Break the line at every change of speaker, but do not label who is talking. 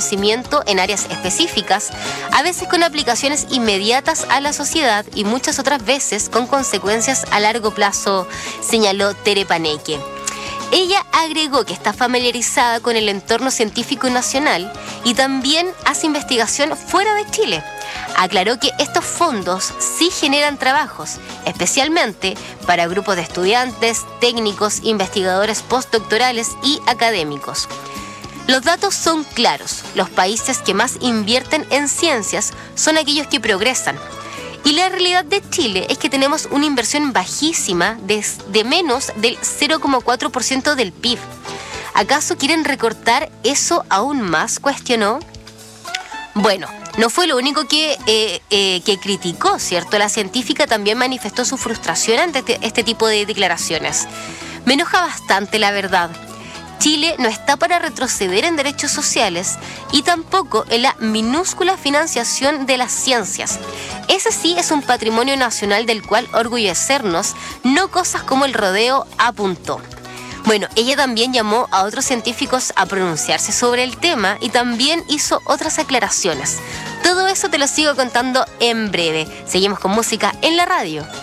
conocimiento en áreas específicas, a veces con aplicaciones inmediatas a la sociedad y muchas otras veces con consecuencias a largo plazo, señaló Tere Paneque. Ella agregó que está familiarizada con el entorno científico nacional y también hace investigación fuera de Chile. Aclaró que estos fondos sí generan trabajos, especialmente para grupos de estudiantes, técnicos, investigadores postdoctorales y académicos. Los datos son claros. Los países que más invierten en ciencias son aquellos que progresan. Y la realidad de Chile es que tenemos una inversión bajísima de menos del 0,4% del PIB. ¿Acaso quieren recortar eso aún más?, cuestionó. Bueno, no fue lo único que criticó, ¿cierto? La científica también manifestó su frustración ante este tipo de declaraciones. Me enoja bastante, la verdad. Chile no está para retroceder en derechos sociales y tampoco en la minúscula financiación de las ciencias. Ese sí es un patrimonio nacional del cual orgullecernos, no cosas como el rodeo, apuntó. Bueno, ella también llamó a otros científicos a pronunciarse sobre el tema y también hizo otras aclaraciones. Todo eso te lo sigo contando en breve. Seguimos con música en la radio.